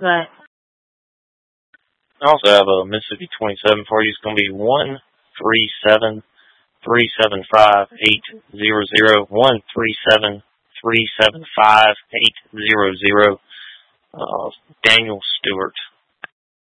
Right. I also have a Mississippi 27 for you. It's going to be 137-375-800. 137-375-800. Daniel Stewart.